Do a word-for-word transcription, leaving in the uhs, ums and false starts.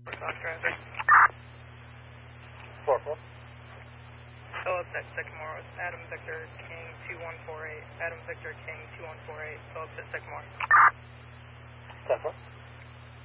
South traffic. four four. Phillips at Sycamore with Adam Victor King two one four eight. Adam Victor King two one four eight. Phillips at Sycamore. ten four.